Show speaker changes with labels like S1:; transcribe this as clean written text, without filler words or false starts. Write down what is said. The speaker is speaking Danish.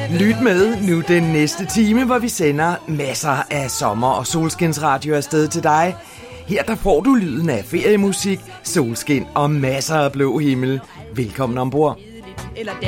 S1: Lyt med nu den næste time, hvor vi sender masser af sommer- og solskinsradio afsted til dig. Her der får du lyden af feriemusik, solskin og masser af blå himmel. Velkommen ombord.
S2: Eller